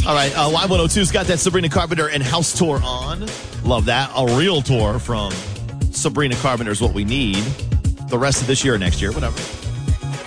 All right, Y102's got that Sabrina Carpenter and house tour on. Love that. A real tour from Sabrina Carpenter is what we need. The rest of this year or next year, whatever.